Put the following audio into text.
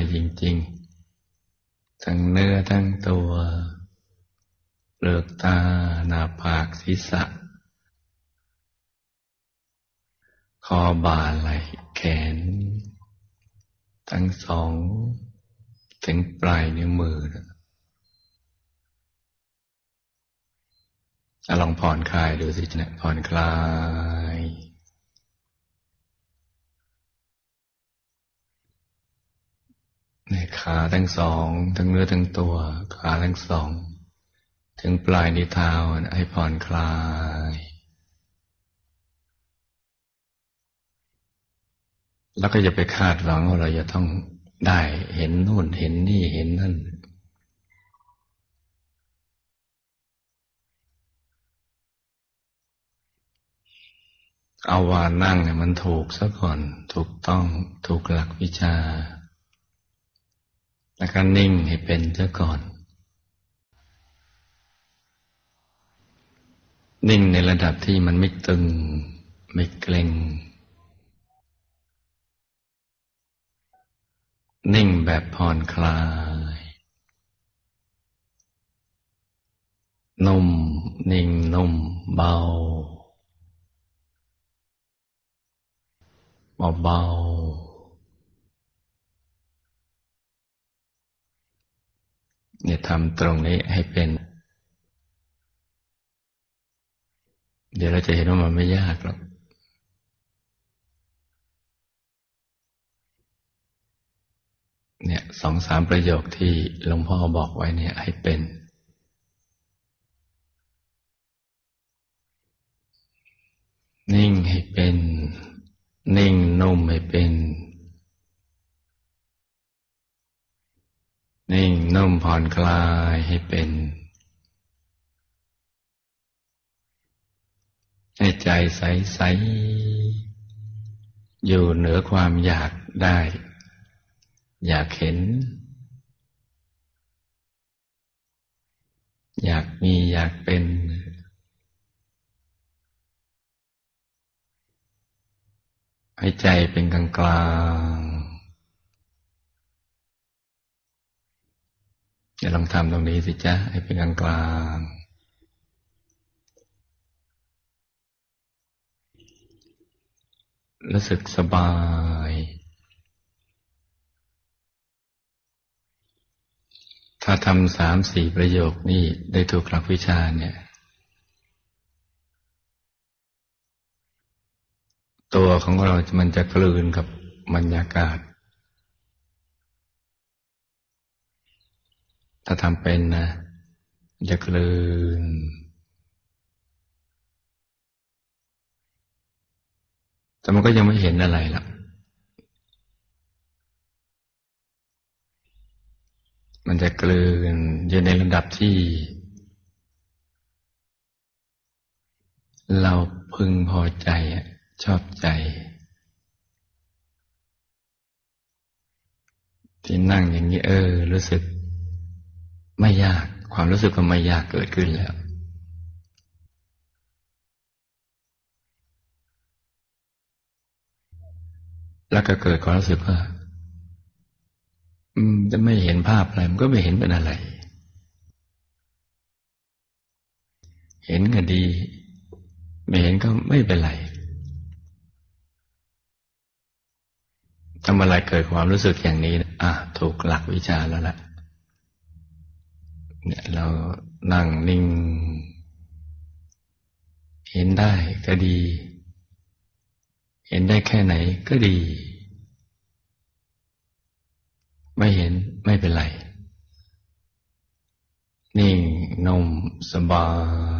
จริงๆทั้งเนื้อทั้งตัวเปลือกตาหน้าผากศีรษะคอบ่าไหล่แขนทั้งสองถึงปลายนิ้วมือลองผ่อนคลายดูสิจ๊ะผ่อนคลายในขาทั้งสองทั้งเนื้อทั้งตัวขาทั้งสองถึงปลายนิ้วเท้าให้ผ่อนคลายแล้วก็อย่าไปคาดหวังว่าเราจะต้องได้เห็นนู่นเห็นนี่เห็นนั่นเอาว่านั่งเนี่ยมันถูกซะก่อนถูกต้องถูกหลักวิชาแล้วก็นิ่งให้เป็นซะก่อนนิ่งในระดับที่มันไม่ตึงไม่เกร็งนิ่งแบบผ่อนคลายนุ่มนิ่งนุ่มเบาเบาเนี่ยทำตรงนี้ให้เป็นเดี๋ยวเราจะเห็นว่ามันไม่ยากหรอกเนี่ย2-3ประโยคที่หลวงพ่อบอกไว้เนี่ยให้เป็นนิ่งให้เป็นนิ่งนุ่มให้เป็นนิ่งนุ่มผ่อนคลายให้เป็นให้ใจใสๆอยู่เหนือความอยากได้อยากเห็นอยากมีอยากเป็นให้ใจเป็นกลางกลางอย่าลองทำตรงนี้สิจ๊ะให้เป็นกลางกลางรู้สึกสบายถ้าทำ3-4ประโยคนี้ได้ถูกหลักวิชาเนี่ยตัวของเรามันจะกลืนกับบรรยากาศถ้าทำเป็นนะจะกลืนแต่มันก็ยังไม่เห็นอะไรหรอกมันจะกลืนอยู่ในระดับที่เราพึงพอใจชอบใจที่นั่งอย่างนี้รู้สึกไม่ยากความรู้สึกก็ไม่ยากเกิดขึ้นแล้วแล้วก็เกิดความรู้สึกว่าจะไม่เห็นภาพอะไรมันก็ไม่เห็นเป็นอะไรเห็นก็ดีไม่เห็นก็ไม่เป็นไรทำอะไรเกิดความรู้สึกอย่างนี้ถูกหลักวิชาแล้วล่ะเนี่ยเรานั่งนิ่งเห็นได้ก็ดีเห็นได้แค่ไหนก็ดีไม่เห็นไม่เป็นไรนิ่งนุ่มสบาย